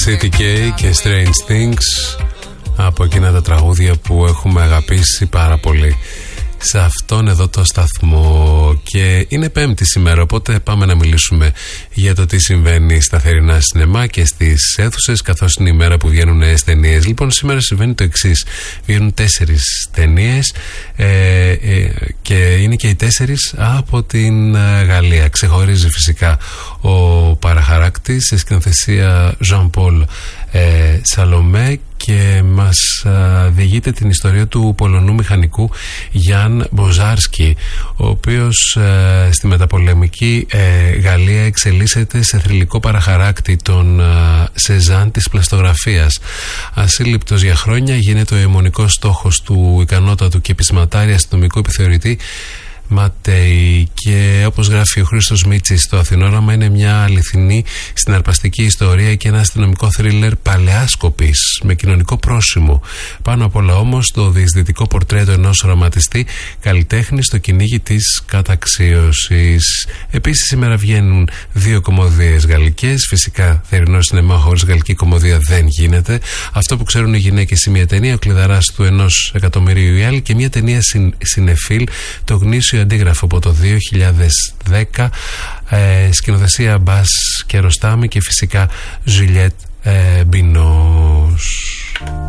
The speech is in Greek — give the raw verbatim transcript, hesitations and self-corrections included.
σι τι κέι και Strange Things, από εκείνα τα τραγούδια που έχουμε αγαπήσει πάρα πολύ σε αυτόν εδώ το σταθμό. Και είναι Πέμπτη σήμερα, οπότε πάμε να μιλήσουμε για το τι συμβαίνει στα θερινά σινεμά και στις αίθουσες, καθώς είναι η μέρα που βγαίνουν νέες ταινίες. Λοιπόν, σήμερα συμβαίνει το εξής: βγαίνουν τέσσερις ταινίες ε, ε, και είναι και οι τέσσερις από την Γαλλία. Ξεχωρίζει φυσικά ο παραχαράκτης σε σκηνοθεσία Jean-Paul ε, Salomé και μας α, διηγείται την ιστορία του Πολωνού μηχανικού Γιάν Μποζάρσκι, ο οποίος α, στη μεταπολεμική ε, Γαλλία εξελίσσεται σε θρυλικό παραχαράκτη των Σεζάν της πλαστογραφίας. Ασύλληπτος για χρόνια, γίνεται ο αιμονικός στόχος του ικανότατου και επισηματάρι αστυνομικού επιθεωρητή Ματέι. Και όπως γράφει ο Χρήστος Μίτσης, το Αθηνόραμα είναι μια αληθινή συναρπαστική ιστορία και ένα αστυνομικό θρίλερ παλαιάσκοπης με κοινωνικό πρόσημο. Πάνω απ' όλα όμως το διεισδυτικό πορτρέτο ενός οραματιστή καλλιτέχνη στο κυνήγι της καταξίωσης. Επίσης σήμερα βγαίνουν δύο κομμωδίες γαλλικές. Φυσικά θερινό σινεμά χωρίς γαλλική κομμωδία δεν γίνεται. Αυτό που ξέρουν οι γυναίκες, η μια ταινία, ο κλειδαράς του ενός εκατομμυρίου η άλλη, και μια ταινία συν, συνεφίλ, το γνήσιο αντίγραφο, από το δύο χιλιάδες δέκα, ε, σκηνοθεσία Μπάς και Ροστάμι και φυσικά Ζουλιέτ ε, Μπινός.